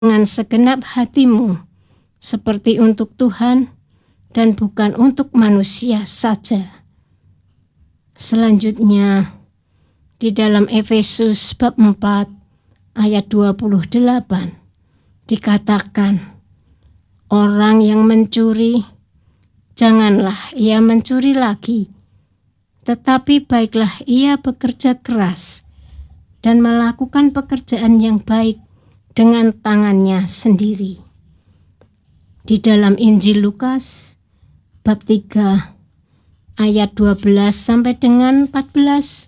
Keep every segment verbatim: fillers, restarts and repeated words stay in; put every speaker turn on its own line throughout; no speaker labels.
dengan segenap hatimu, seperti untuk Tuhan dan bukan untuk manusia saja. Selanjutnya, di dalam Efesus bab empat ayat dua puluh delapan dikatakan, orang yang mencuri, janganlah ia mencuri lagi, tetapi baiklah ia bekerja keras dan melakukan pekerjaan yang baik dengan tangannya sendiri. Di dalam Injil Lukas bab tiga ayat dua belas sampai dengan empat belas,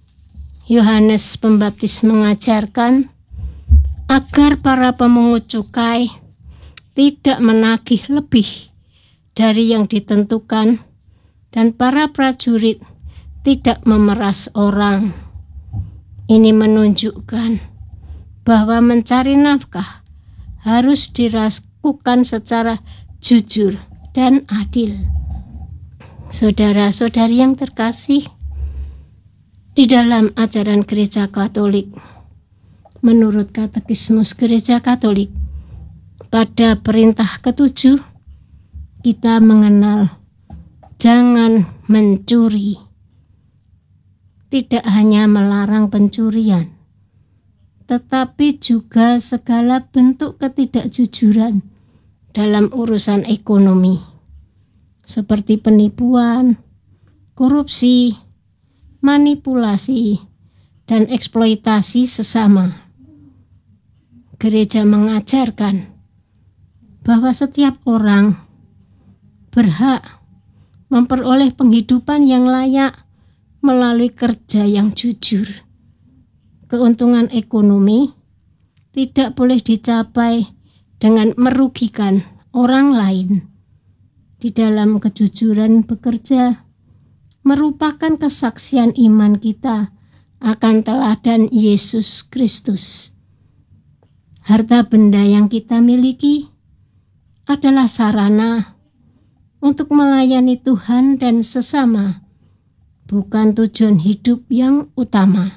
Yohanes Pembaptis mengajarkan agar para pemungut cukai tidak menagih lebih dari yang ditentukan dan para prajurit tidak memeras orang. Ini menunjukkan bahwa mencari nafkah harus dilakukan secara jujur dan adil. Saudara-saudari yang terkasih, di dalam ajaran Gereja Katolik, menurut Katekismus Gereja Katolik, pada perintah ketujuh, kita mengenal jangan mencuri. Tidak hanya melarang pencurian, tetapi juga segala bentuk ketidakjujuran dalam urusan ekonomi, seperti penipuan, korupsi, manipulasi, dan eksploitasi sesama. Gereja mengajarkan bahwa setiap orang berhak memperoleh penghidupan yang layak melalui kerja yang jujur. Keuntungan ekonomi tidak boleh dicapai dengan merugikan orang lain. Di dalam kejujuran bekerja merupakan kesaksian iman kita akan teladan Yesus Kristus. Harta benda yang kita miliki adalah sarana untuk melayani Tuhan dan sesama, bukan tujuan hidup yang utama.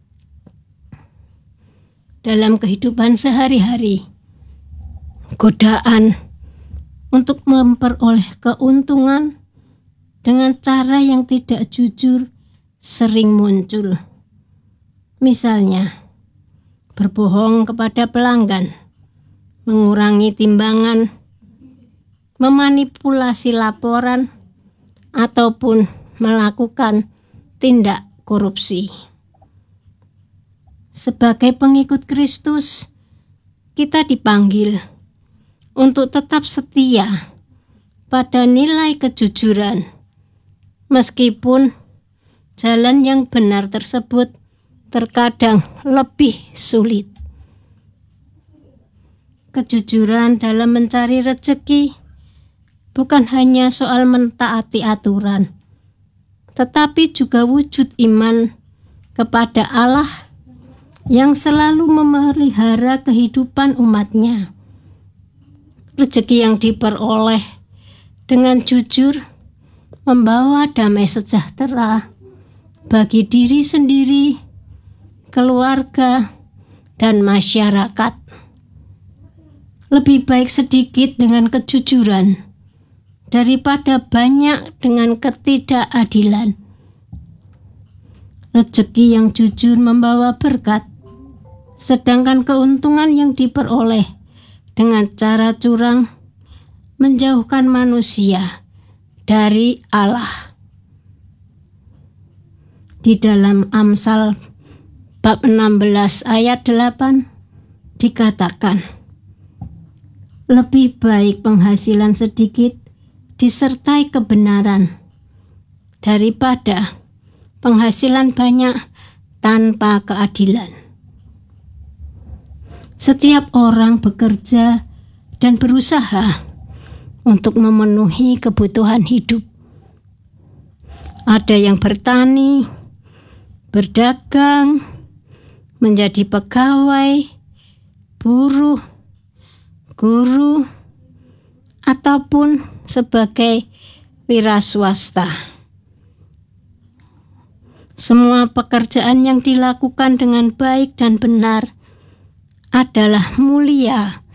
Dalam kehidupan sehari-hari, godaan untuk memperoleh keuntungan dengan cara yang tidak jujur sering muncul. Misalnya, berbohong kepada pelanggan, mengurangi timbangan, memanipulasi laporan, ataupun melakukan tindak korupsi. Sebagai pengikut Kristus, kita dipanggil untuk tetap setia pada nilai kejujuran, meskipun jalan yang benar tersebut terkadang lebih sulit. Kejujuran dalam mencari rezeki bukan hanya soal mentaati aturan, tetapi juga wujud iman kepada Allah yang selalu memelihara kehidupan umatnya. Rezeki yang diperoleh dengan jujur membawa damai sejahtera bagi diri sendiri, keluarga, dan masyarakat. Lebih baik sedikit dengan kejujuran daripada banyak dengan ketidakadilan. Rezeki yang jujur membawa berkat, sedangkan keuntungan yang diperoleh dengan cara curang menjauhkan manusia dari Allah. Di dalam Amsal bab enam belas ayat delapan dikatakan, lebih baik penghasilan sedikit disertai kebenaran daripada penghasilan banyak tanpa keadilan. Setiap orang bekerja dan berusaha untuk memenuhi kebutuhan hidup. Ada yang bertani, berdagang, menjadi pegawai, buruh, guru, ataupun sebagai wira swasta. Semua pekerjaan yang dilakukan dengan baik dan benar adalah mulia